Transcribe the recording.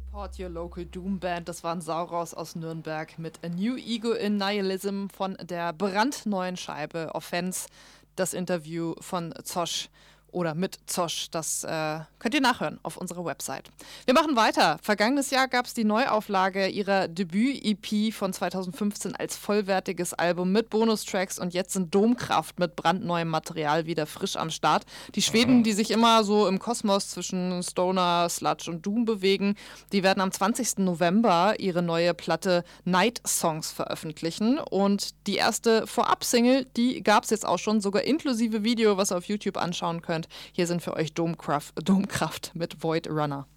Support Your Local Doom Band, das waren Sauros aus Nürnberg mit A New Ego in Nihilism von der brandneuen Scheibe Offense. Das Interview von Zosch oder mit Zosch, das könnt ihr nachhören auf unserer Website. Wir machen weiter. Vergangenes Jahr gab es die Neuauflage ihrer Debüt-EP von 2015 als vollwertiges Album mit Bonustracks und jetzt sind Domkraft mit brandneuem Material wieder frisch am Start. Die Schweden, die sich immer so im Kosmos zwischen Stoner, Sludge und Doom bewegen, die werden am 20. November ihre neue Platte Night Songs veröffentlichen und die erste Vorab-Single, die gab es jetzt auch schon, sogar inklusive Video, was ihr auf YouTube anschauen könnt. Hier sind für euch Domkraft mit Void Runner.